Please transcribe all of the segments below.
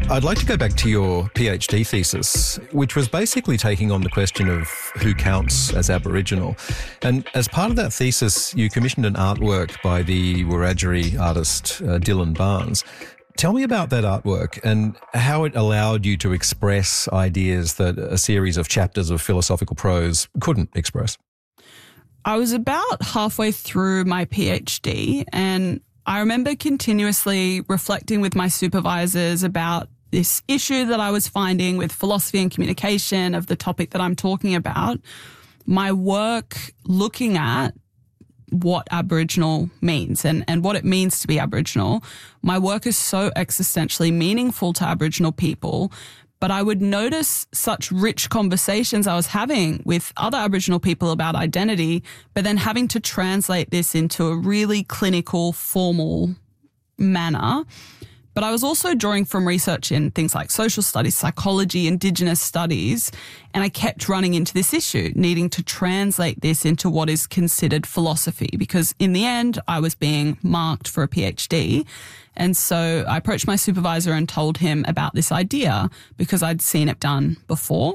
I'd like to go back to your PhD thesis, which was basically taking on the question of who counts as Aboriginal. And as part of that thesis, you commissioned an artwork by the Wiradjuri artist Dylan Barnes. Tell me about that artwork and how it allowed you to express ideas that a series of chapters of philosophical prose couldn't express. I was about halfway through my PhD, and I remember continuously reflecting with my supervisors about this issue that I was finding with philosophy and communication of the topic that I'm talking about. My work looking at what Aboriginal means and what it means to be Aboriginal. My work is so existentially meaningful to Aboriginal people, but I would notice such rich conversations I was having with other Aboriginal people about identity, but then having to translate this into a really clinical, formal manner. But I was also drawing from research in things like social studies, psychology, Indigenous studies, and I kept running into this issue, needing to translate this into what is considered philosophy, because in the end, I was being marked for a PhD. And so I approached my supervisor and told him about this idea because I'd seen it done before.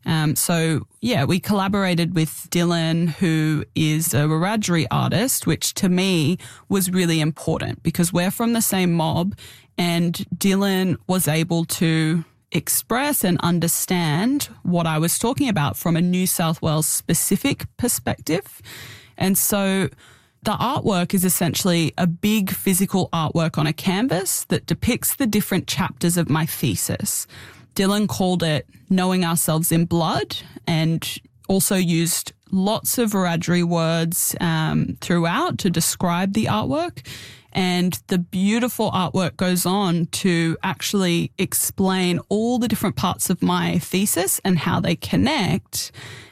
We collaborated with Dylan, who is a Wiradjuri artist, which to me was really important because we're from the same mob, and Dylan was able to express and understand what I was talking about from a New South Wales specific perspective. And so the artwork is essentially a big physical artwork on a canvas that depicts the different chapters of my thesis. Dylan called it Knowing Ourselves in Blood, and also used lots of Wiradjuri words throughout to describe the artwork. And the beautiful artwork goes on to actually explain all the different parts of my thesis and how they connect.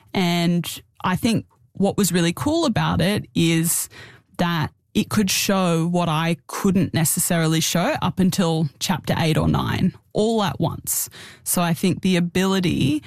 And I think what was really cool about it is that it could show what I couldn't necessarily show up until chapter 8 or 9, all at once. So I think the ability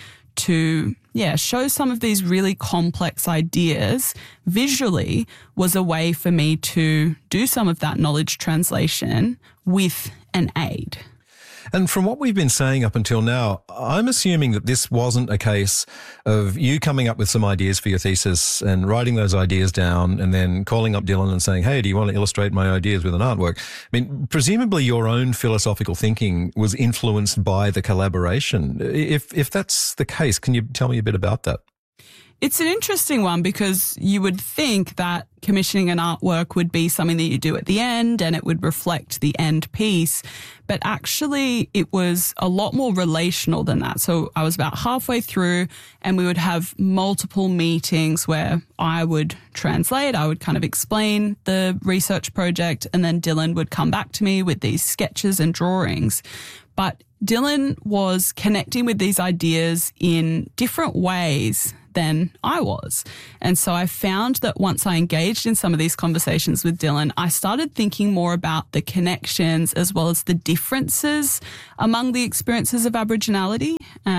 to show some of these really complex ideas visually was a way for me to do some of that knowledge translation with an aid. And from what we've been saying up until now, I'm assuming that this wasn't a case of you coming up with some ideas for your thesis and writing those ideas down and then calling up Dylan and saying, hey, do you want to illustrate my ideas with an artwork? I mean, presumably your own philosophical thinking was influenced by the collaboration. If that's the case, can you tell me a bit about that? It's an interesting one because you would think that commissioning an artwork would be something that you do at the end and it would reflect the end piece. But actually, it was a lot more relational than that. So I was about halfway through and we would have multiple meetings where I would translate, I would kind of explain the research project, and then Dylan would come back to me with these sketches and drawings. But Dylan was connecting with these ideas in different ways than I was. And so I found that once I engaged in some of these conversations with Dylan, I started thinking more about the connections as well as the differences among the experiences of Aboriginality.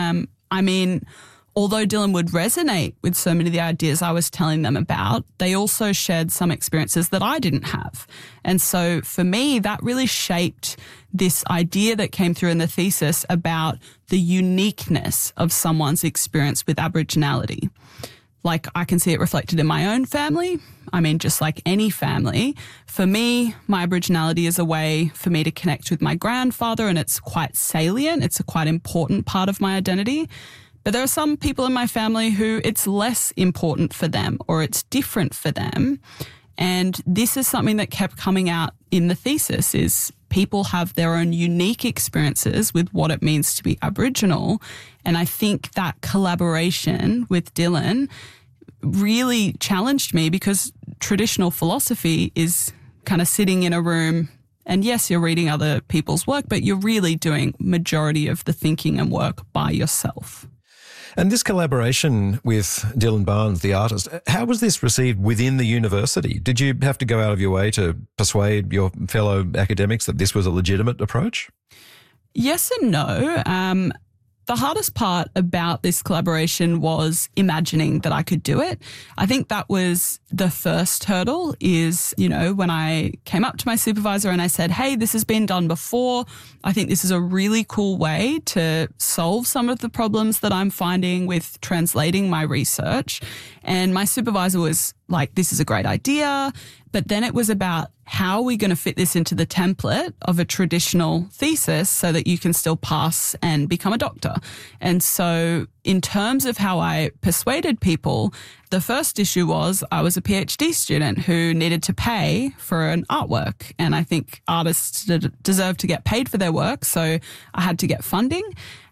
Although Dylan would resonate with so many of the ideas I was telling them about, they also shared some experiences that I didn't have. And so for me, that really shaped this idea that came through in the thesis about the uniqueness of someone's experience with Aboriginality. Like, I can see it reflected in my own family. I mean, just like any family, for me, my Aboriginality is a way for me to connect with my grandfather, and it's quite salient. It's a quite important part of my identity. But there are some people in my family who it's less important for them or it's different for them. And this is something that kept coming out in the thesis is people have their own unique experiences with what it means to be Aboriginal. And I think that collaboration with Dylan really challenged me because traditional philosophy is kind of sitting in a room and yes, you're reading other people's work, but you're really doing majority of the thinking and work by yourself. And this collaboration with Dylan Barnes, the artist, how was this received within the university? Did you have to go out of your way to persuade your fellow academics that this was a legitimate approach? Yes and no. The hardest part about this collaboration was imagining that I could do it. I think that was the first hurdle is, when I came up to my supervisor and I said, hey, this has been done before. I think this is a really cool way to solve some of the problems that I'm finding with translating my research. And my supervisor was like, this is a great idea. But then it was about how are we going to fit this into the template of a traditional thesis so that you can still pass and become a doctor. And so in terms of how I persuaded people, the first issue was I was a PhD student who needed to pay for an artwork. And I think artists deserve to get paid for their work. So I had to get funding.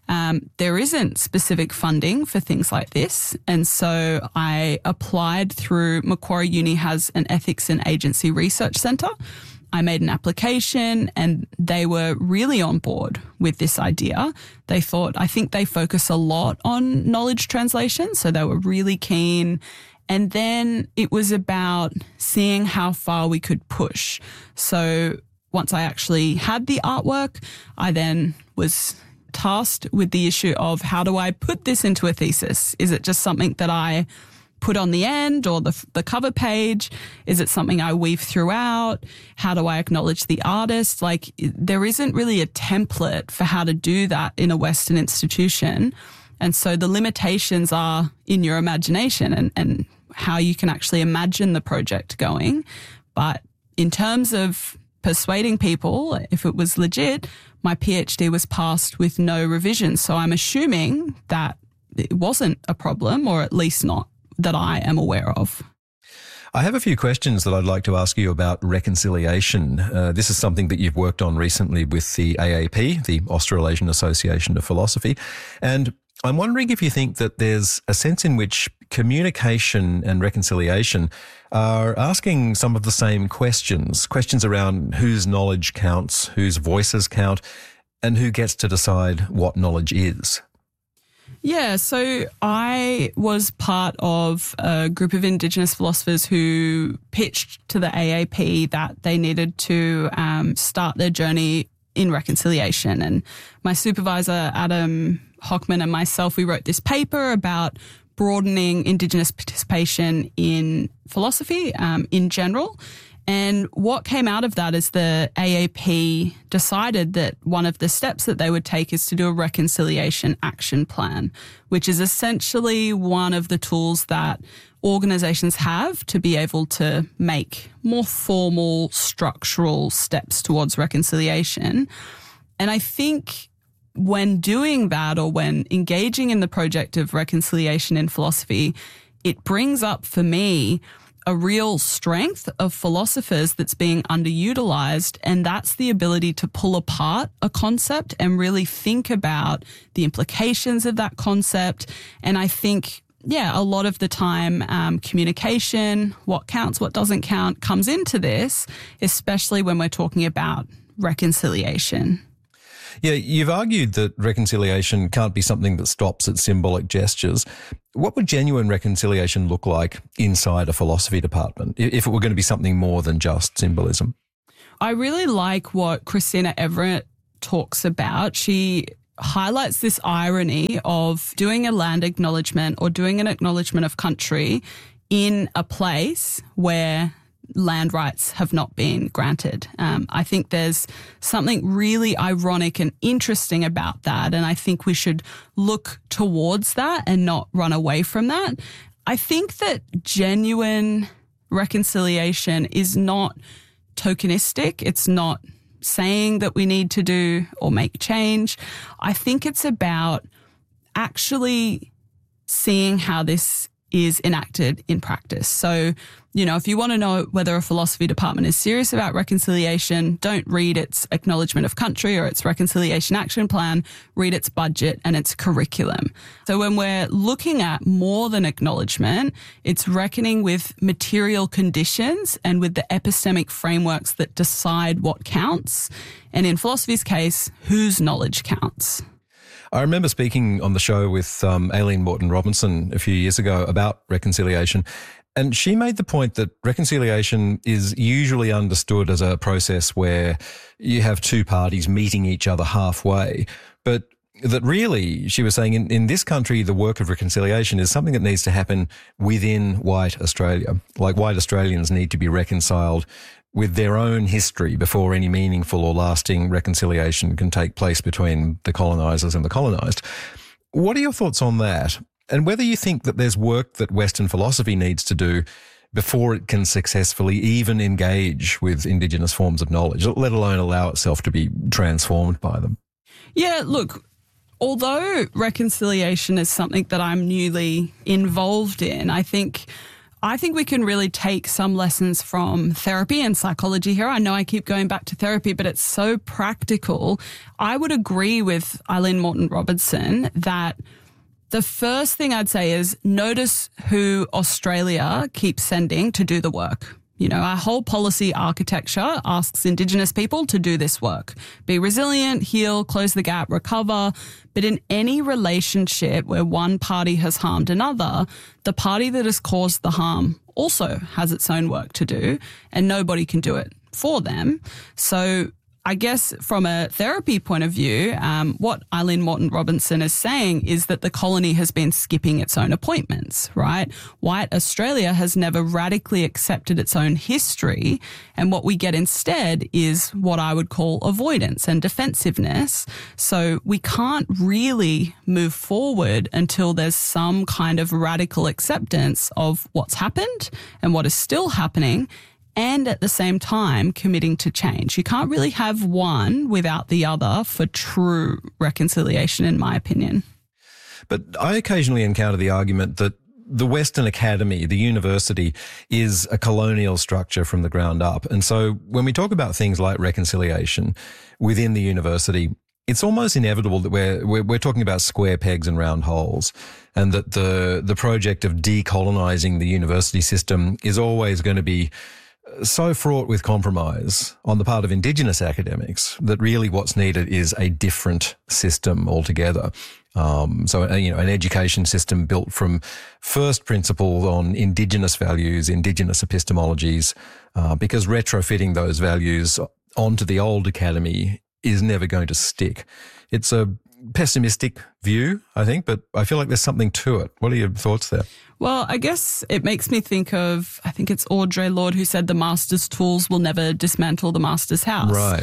There isn't specific funding for things like this. And so I applied through Macquarie Uni has an ethics and agency research centre. I made an application and they were really on board with this idea. They thought, I think they focus a lot on knowledge translation. So they were really keen. And then it was about seeing how far we could push. So once I actually had the artwork, I then was tasked with the issue of how do I put this into a thesis? Is it just something that I put on the end or the cover page? Is it something I weave throughout? How do I acknowledge the artist? Like, there isn't really a template for how to do that in a Western institution. And so the limitations are in your imagination and how you can actually imagine the project going. But in terms of persuading people, if it was legit, my PhD was passed with no revisions. So I'm assuming that it wasn't a problem, or at least not that I am aware of. I have a few questions that I'd like to ask you about reconciliation. This is something that you've worked on recently with the AAP, the Australasian Association of Philosophy. And I'm wondering if you think that there's a sense in which communication and reconciliation are asking some of the same questions around whose knowledge counts, whose voices count, and who gets to decide what knowledge is. Yeah, so I was part of a group of Indigenous philosophers who pitched to the AAP that they needed to start their journey in reconciliation. And my supervisor, Adam Hockman, and myself, we wrote this paper about broadening Indigenous participation in philosophy in general. And what came out of that is the AAP decided that one of the steps that they would take is to do a reconciliation action plan, which is essentially one of the tools that organizations have to be able to make more formal structural steps towards reconciliation. And I think when doing that, or when engaging in the project of reconciliation in philosophy, it brings up for me a real strength of philosophers that's being underutilized, and that's the ability to pull apart a concept and really think about the implications of that concept. And I think, a lot of the time, communication, what counts, what doesn't count, comes into this, especially when we're talking about reconciliation. Yeah, you've argued that reconciliation can't be something that stops at symbolic gestures. What would genuine reconciliation look like inside a philosophy department if it were going to be something more than just symbolism? I really like what Christina Everett talks about. She highlights this irony of doing a land acknowledgement or doing an acknowledgement of country in a place where land rights have not been granted. I think there's something really ironic and interesting about that, and I think we should look towards that and not run away from that. I think that genuine reconciliation is not tokenistic. It's not saying that we need to do or make change. I think it's about actually seeing how this is enacted in practice. So, if you want to know whether a philosophy department is serious about reconciliation, don't read its acknowledgement of country or its reconciliation action plan, read its budget and its curriculum. So when we're looking at more than acknowledgement, it's reckoning with material conditions and with the epistemic frameworks that decide what counts. And in philosophy's case, whose knowledge counts. I remember speaking on the show with Aileen Moreton-Robinson a few years ago about reconciliation, and she made the point that reconciliation is usually understood as a process where you have two parties meeting each other halfway. But that really, she was saying, in this country, the work of reconciliation is something that needs to happen within white Australia. Like white Australians need to be reconciled with their own history before any meaningful or lasting reconciliation can take place between the colonisers and the colonised. What are your thoughts on that? And whether you think that there's work that Western philosophy needs to do before it can successfully even engage with Indigenous forms of knowledge, let alone allow itself to be transformed by them? Yeah, look, although reconciliation is something that I'm newly involved in, I think we can really take some lessons from therapy and psychology here. I know I keep going back to therapy, but it's so practical. I would agree with Eileen Moulton Robertson that the first thing I'd say is notice who Australia keeps sending to do the work. You know, our whole policy architecture asks Indigenous people to do this work. Be resilient, heal, close the gap, recover. But in any relationship where one party has harmed another, the party that has caused the harm also has its own work to do, and nobody can do it for them. So I guess from a therapy point of view, what Eileen Moulton Robertson is saying is that the colony has been skipping its own appointments, right? White Australia has never radically accepted its own history. And what we get instead is what I would call avoidance and defensiveness. So we can't really move forward until there's some kind of radical acceptance of what's happened and what is still happening, and at the same time committing to change. You can't really have one without the other for true reconciliation, in my opinion. But I occasionally encounter the argument that the Western Academy, the university, is a colonial structure from the ground up. And so when we talk about things like reconciliation within the university, it's almost inevitable that we're talking about square pegs and round holes, and that the project of decolonising the university system is always going to be so fraught with compromise on the part of Indigenous academics that really what's needed is a different system altogether. So, an education system built from first principles on Indigenous values, Indigenous epistemologies, because retrofitting those values onto the old academy is never going to stick. It's a pessimistic view, I think, but I feel like there's something to it. What are your thoughts there? Well, I guess it makes me think of, I think it's Audre Lorde who said the master's tools will never dismantle the master's house. Right.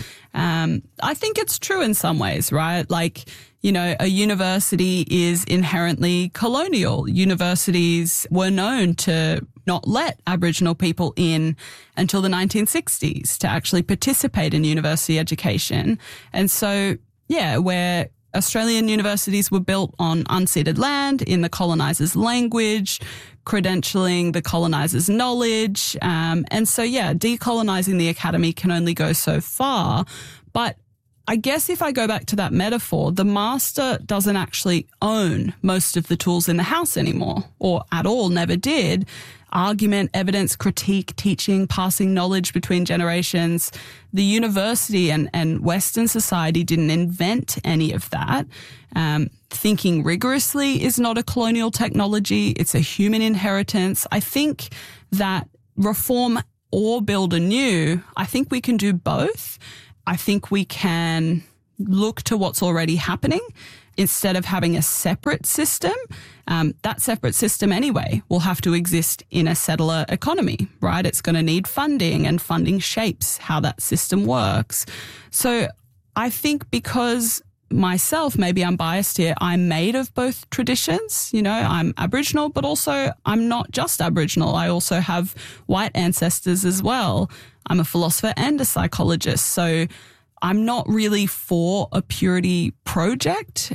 I think it's true in some ways, right? Like, you know, a university is inherently colonial. Universities were known to not let Aboriginal people in until the 1960s to actually participate in university education. And so, yeah, where Australian universities were built on unceded land in the colonisers' language, credentialing the colonisers' knowledge. And so, yeah, decolonising the academy can only go so far. But I guess if I go back to that metaphor, the master doesn't actually own most of the tools in the house anymore, or at all, never did. Argument, evidence, critique, teaching, passing knowledge between generations. The university and Western society didn't invent any of that. Thinking rigorously is not a colonial technology. It's a human inheritance. I think that reform or build anew, I think we can do both. I think we can look to what's already happening instead of having a separate system. That separate system anyway will have to exist in a settler economy, right? It's going to need funding, and funding shapes how that system works. So I think because myself, maybe I'm biased here, I'm made of both traditions. You know, I'm Aboriginal, but also I'm not just Aboriginal. I also have white ancestors as well. I'm a philosopher and a psychologist. So I'm not really for a purity project.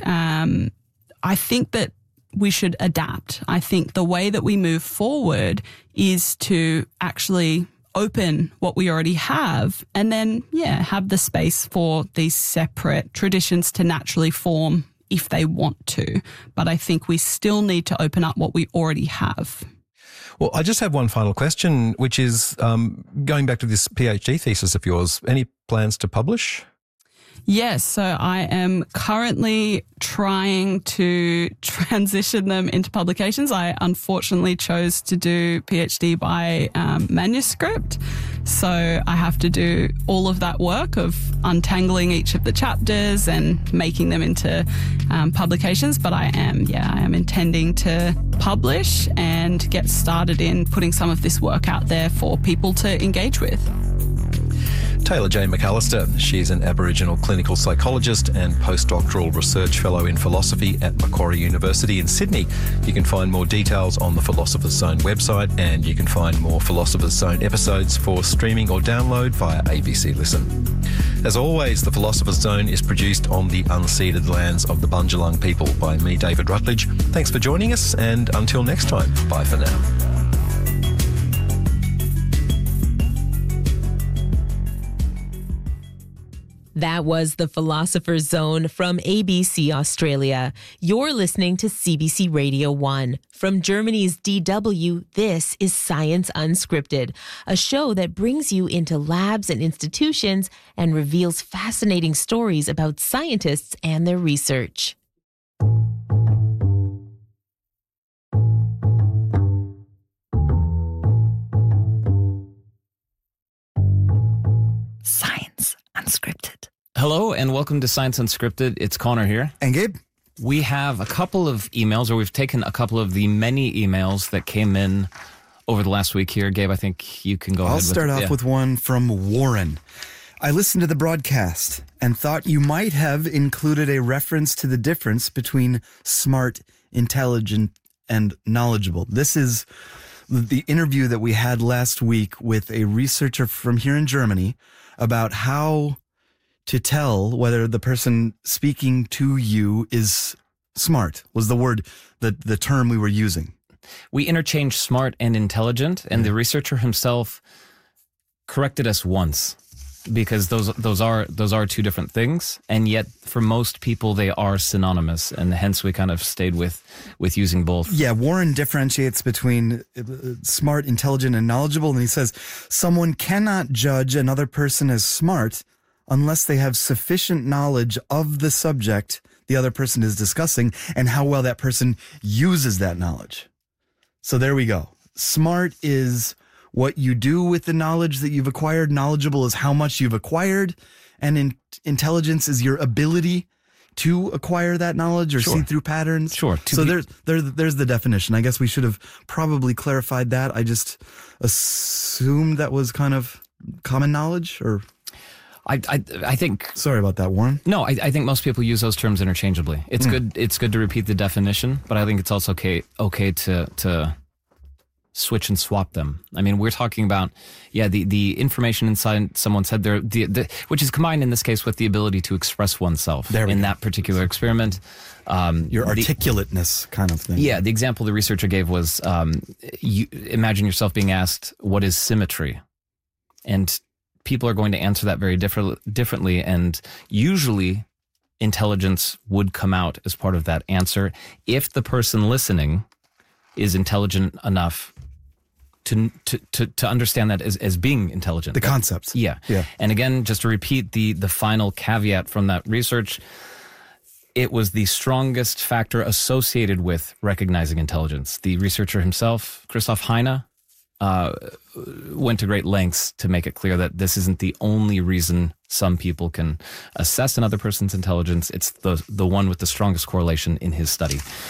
I think that we should adapt. I think the way that we move forward is to actually open what we already have and then, have the space for these separate traditions to naturally form if they want to. But I think we still need to open up what we already have. Well, I just have one final question, which is going back to this PhD thesis of yours, any plans to publish? Yes, so I am currently trying to transition them into publications. I unfortunately chose to do PhD by manuscript. So I have to do all of that work of untangling each of the chapters and making them into publications. But I am intending to publish and get started in putting some of this work out there for people to engage with. Taylor Jane McAllister. She's an Aboriginal clinical psychologist and postdoctoral research fellow in philosophy at Macquarie University in Sydney. You can find more details on the Philosopher's Zone website, and you can find more Philosopher's Zone episodes for streaming or download via ABC Listen. As always, the Philosopher's Zone is produced on the unceded lands of the Bundjalung people by me, David Rutledge. Thanks for joining us, and until next time, bye for now. That was the Philosopher's Zone from ABC Australia. You're listening to CBC Radio 1. From Germany's DW, this is Science Unscripted, a show that brings you into labs and institutions and reveals fascinating stories about scientists and their research. Science Unscripted. Hello and welcome to Science Unscripted. It's Connor here. And Gabe. We have a couple of emails, or we've taken a couple of the many emails that came in over the last week here. Gabe, I think you can go ahead with it. I'll start off with one from Warren. I listened to the broadcast and thought you might have included a reference to the difference between smart, intelligent, and knowledgeable. This is the interview that we had last week with a researcher from here in Germany about how to tell whether the person speaking to you is smart, was the word, the term we were using. We interchanged smart and intelligent, and the researcher himself corrected us once, because those are two different things, and yet for most people they are synonymous, and hence we kind of stayed with using both. Yeah, Warren differentiates between smart, intelligent, and knowledgeable, and he says someone cannot judge another person as smart unless they have sufficient knowledge of the subject the other person is discussing and how well that person uses that knowledge. So there we go. Smart is what you do with the knowledge that you've acquired. Knowledgeable is how much you've acquired. And intelligence is your ability to acquire that knowledge or see through patterns. Sure. So there's the definition. I guess we should have probably clarified that. I just assumed that was kind of common knowledge, or... I think... Sorry about that, Warren. No, I think most people use those terms interchangeably. It's good. It's good to repeat the definition, but I think it's also okay to switch and swap them. I mean, we're talking about the information inside someone's head there, which is combined in this case with the ability to express oneself that particular experiment. Your articulateness kind of thing. Yeah, the example the researcher gave was you imagine yourself being asked, "What is symmetry?" And people are going to answer that very differently, and usually intelligence would come out as part of that answer if the person listening is intelligent enough to understand that as being intelligent. The concepts. Yeah. And again, just to repeat the final caveat from that research, it was the strongest factor associated with recognizing intelligence. The researcher himself, Christoph Heine, went to great lengths to make it clear that this isn't the only reason some people can assess another person's intelligence. It's the one with the strongest correlation in his study.